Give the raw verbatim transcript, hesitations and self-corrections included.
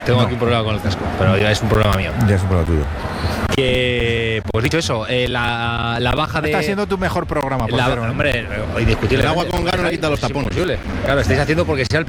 Tengo No. aquí un problema con el casco, pero ya es un problema mío. Ya es un problema tuyo. Que, pues dicho eso, eh, la, la baja de... Está siendo tu mejor programa, por la, cero, ¿eh? Hombre, indiscutiblemente. El agua con gas no le quita los Es tapones. imposible. Claro, estáis haciendo porque sea el